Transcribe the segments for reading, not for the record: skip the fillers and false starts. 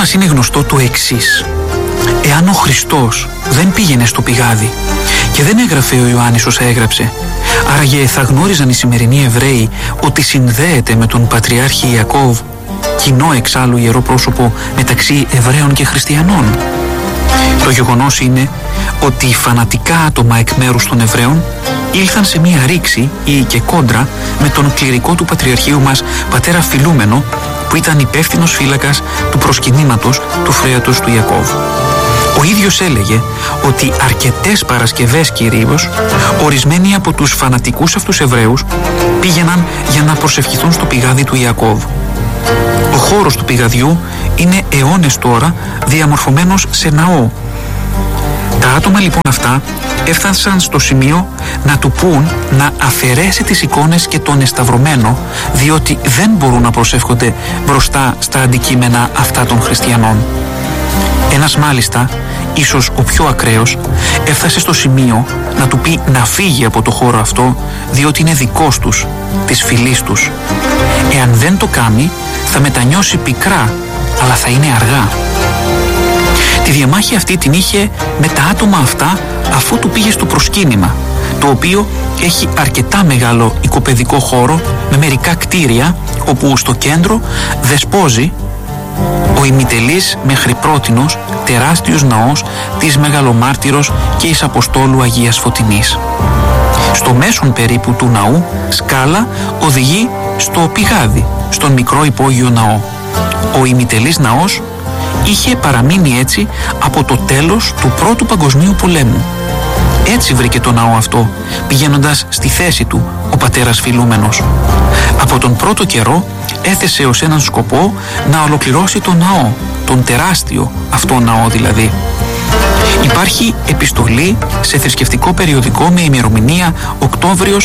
μας είναι γνωστό το εξής. Εάν ο Χριστός δεν πήγαινε στο πηγάδι και δεν έγραφε ο Ιωάννης όσα έγραψε, άραγε θα γνώριζαν οι σημερινοί Εβραίοι ότι συνδέεται με τον Πατριάρχη Ιακώβ, κοινό εξάλλου ιερό πρόσωπο μεταξύ Εβραίων και Χριστιανών? Το γεγονός είναι ότι οι φανατικά άτομα εκ μέρους των Εβραίων ήλθαν σε μία ρήξη ή και κόντρα με τον κληρικό του Πατριαρχείου μας πατέρα Φιλούμενο, που ήταν υπεύθυνος φύλακας του προσκυνήματος του φρέατος του Ιακώβ. Ο ίδιος έλεγε ότι αρκετές Παρασκευές κυρίως ορισμένοι από τους φανατικούς αυτούς Εβραίους πήγαιναν για να προσευχηθούν στο πηγάδι του Ιακώβ. Ο χώρος του πηγαδιού είναι αιώνες τώρα διαμορφωμένος σε ναό. Τα άτομα λοιπόν αυτά έφτασαν στο σημείο να του πούν να αφαιρέσει τις εικόνες και τον εσταυρωμένο, διότι δεν μπορούν να προσεύχονται μπροστά στα αντικείμενα αυτά των χριστιανών. Ένας μάλιστα, ίσως ο πιο ακραίος, έφτασε στο σημείο να του πει να φύγει από το χώρο αυτό, διότι είναι δικός τους, της φυλής τους. Εάν δεν το κάνει, θα μετανιώσει πικρά, αλλά θα είναι αργά. Τη διαμάχη αυτή την είχε με τα άτομα αυτά αφού του πήγε στο προσκύνημα, το οποίο έχει αρκετά μεγάλο οικοπεδικό χώρο με μερικά κτίρια, όπου στο κέντρο δεσπόζει ο ημιτελής μέχρι πρότινος τεράστιος ναός της Μεγαλομάρτυρος και εις Αποστόλου Αγίας Φωτεινής. Στο μέσον περίπου του ναού σκάλα οδηγεί στο πηγάδι, στον μικρό υπόγειο ναό. Ο ημιτελής ναός είχε παραμείνει έτσι από το τέλος του Πρώτου Παγκοσμίου Πολέμου. Έτσι βρήκε το ναό αυτό, πηγαίνοντας στη θέση του ο πατέρας Φιλούμενος. Από τον πρώτο καιρό έθεσε ως έναν σκοπό να ολοκληρώσει τον ναό, τον τεράστιο αυτό ναό δηλαδή. Υπάρχει επιστολή σε θρησκευτικό περιοδικό με ημερομηνία Οκτώβριος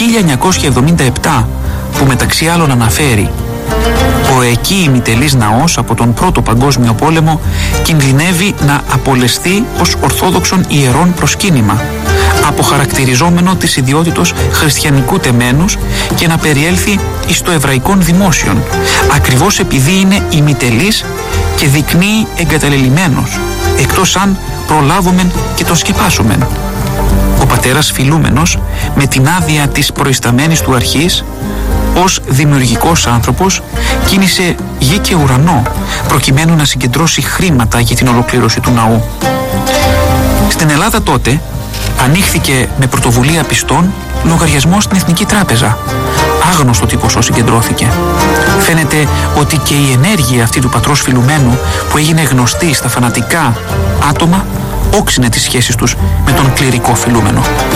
1977, που μεταξύ άλλων αναφέρει: ο εκεί ημιτελής ναός από τον Πρώτο Παγκόσμιο Πόλεμο κινδυνεύει να απολεσθεί ως ορθόδοξον ιερών προσκύνημα, αποχαρακτηριζόμενο της ιδιότητος χριστιανικού τεμένους, και να περιέλθει εις το εβραϊκόν δημόσιον, ακριβώς επειδή είναι ημιτελής και δεικνύει εγκαταλελειμμένος, εκτός αν προλάβομεν και τον σκεπάσομεν. Ο πατέρας Φιλούμενος, με την άδεια της προϊσταμένης του αρχής, ως δημιουργικός άνθρωπος κίνησε γη και ουρανό προκειμένου να συγκεντρώσει χρήματα για την ολοκλήρωση του ναού. Στην Ελλάδα τότε ανοίχθηκε με πρωτοβουλία πιστών λογαριασμός στην Εθνική Τράπεζα. Άγνωστο τι ποσό συγκεντρώθηκε. Φαίνεται ότι και η ενέργεια αυτή του πατρός Φιλουμένου, που έγινε γνωστή στα φανατικά άτομα, όξινε τις σχέσεις τους με τον κληρικό Φιλούμενο.